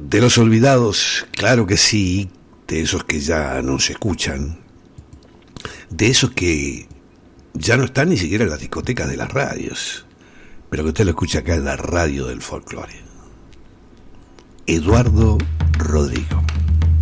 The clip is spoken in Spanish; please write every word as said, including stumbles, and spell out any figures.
De los olvidados, claro que sí, de esos que ya no se escuchan, de esos que ya no están ni siquiera en las discotecas de las radios, pero que usted lo escucha acá en la radio del folclore. Eduardo Rodrigo.